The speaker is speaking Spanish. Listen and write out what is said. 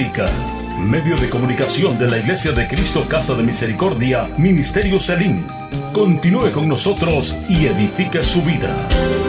Evangélica, medio de comunicación de la Iglesia de Cristo Casa de Misericordia, Ministerio Selim. Continúe con nosotros y edifique su vida.